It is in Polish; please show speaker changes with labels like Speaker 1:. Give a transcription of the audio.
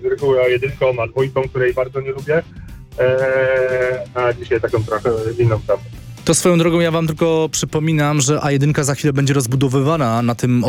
Speaker 1: z reguły A1, A2, której bardzo nie lubię, a dzisiaj taką trochę inną trasę.
Speaker 2: To swoją drogą ja wam tylko przypominam, że A1 za chwilę będzie rozbudowywana na tym